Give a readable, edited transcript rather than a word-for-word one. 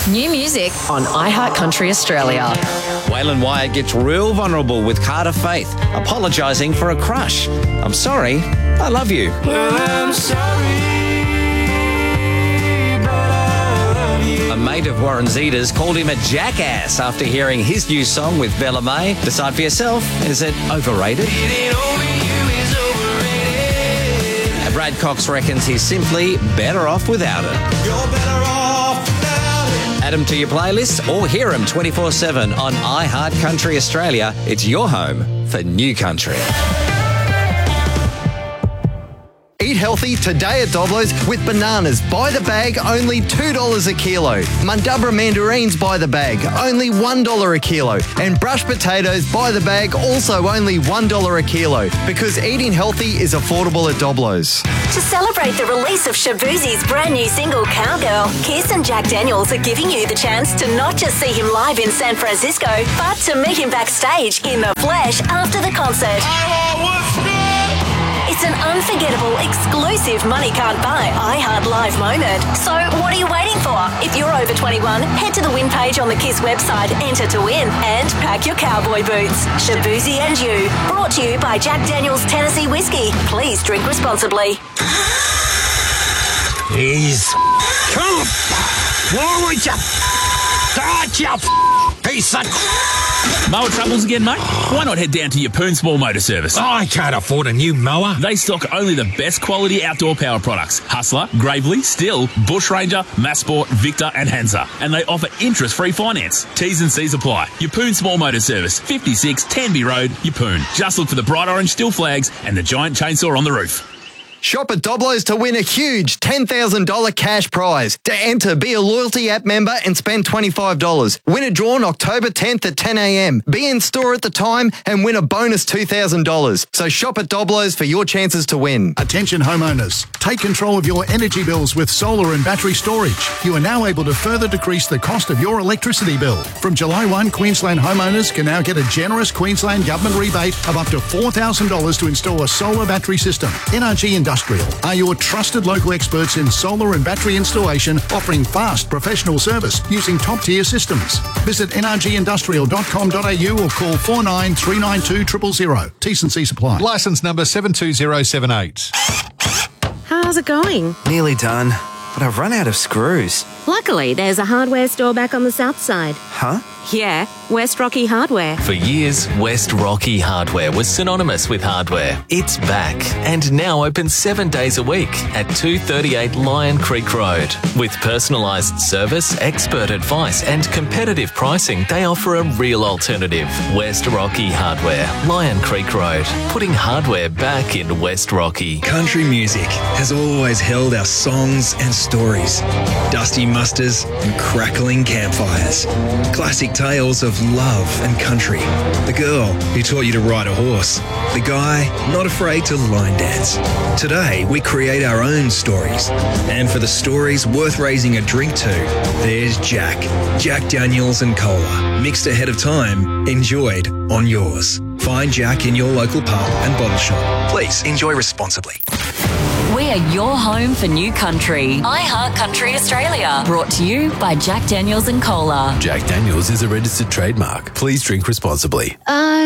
New music on iHeart Country Australia. Waylon Wyatt gets real vulnerable with Carter Faith, apologising for a crush. I'm sorry, I love you. Well, I'm sorry, but I love you. A mate of Warren Zeta's called him a jackass after hearing his new song with Bella May. Decide for yourself, is it overrated? Getting over you is overrated. Brad Cox reckons he's simply better off without it. You're better off without it. Add him to your playlist or hear him 24/7 on iHeart Country Australia. It's your home for new country. Eat healthy today at Doblo's with bananas by the bag, only $2 a kilo. Mundubra mandarins by the bag, only $1 a kilo. And brushed potatoes by the bag, also only $1 a kilo. Because eating healthy is affordable at Doblo's. To celebrate the release of Shaboozie's brand new single, Cowgirl, Kiss and Jack Daniels are giving you the chance to not just see him live in San Francisco, but to meet him backstage in the flesh after the concert. It's an unforgettable, exclusive money can't buy iHeart Live moment. So what are you waiting for? If you're over 21, head to the win page on the Kiss website, enter to win, and pack your cowboy boots. Shaboozie and you. Brought to you by Jack Daniels Tennessee Whiskey. Please drink responsibly. He's come forward, you start, you piece of. Mower troubles again, mate? Why not head down to Yeppoon Small Motor Service? I can't afford a new mower. They stock only the best quality outdoor power products. Hustler, Gravely, Still, Bush Ranger, Massport, Victor and Hansa. And they offer interest-free finance. T's and C's apply. Yeppoon Small Motor Service, 56 Tanby Road, Yeppoon. Just look for the bright orange Still flags and the giant chainsaw on the roof. Shop at Doblo's to win a huge $10,000 cash prize. To enter, be a loyalty app member and spend $25. Winner drawn October 10th at 10 a.m. Be in store at the time and win a bonus $2,000. So shop at Doblo's for your chances to win. Attention homeowners, take control of your energy bills with solar and battery storage. You are now able to further decrease the cost of your electricity bill. From July 1, Queensland homeowners can now get a generous Queensland government rebate of up to $4,000 to install a solar battery system. NRG Industrial are your trusted local experts in solar and battery installation, offering fast professional service using top-tier systems. Visit nrgindustrial.com.au or call 49392000. T's and C's apply. Licence number 72078. How's it going? Nearly done, but I've run out of screws. Luckily, there's a hardware store back on the south side. Huh? Yeah, West Rocky Hardware. For years, West Rocky Hardware was synonymous with hardware. It's back and now open 7 days a week at 238 Lion Creek Road. With personalised service, expert advice and competitive pricing, they offer a real alternative. West Rocky Hardware, Lion Creek Road, putting hardware back in West Rocky. Country music has always held our songs and stories. Dusty musters and crackling campfires. Classic tales of love and country. The girl who taught you to ride a horse. The guy not afraid to line dance. Today, we create our own stories. And for the stories worth raising a drink to, there's Jack. Jack Daniels and Cola. Mixed ahead of time, enjoyed on yours. Find Jack in your local pub and bottle shop. Please enjoy responsibly. We are your home for new country. iHeart Country Australia. Brought to you by Jack Daniels and Cola. Jack Daniels is a registered trademark. Please drink responsibly.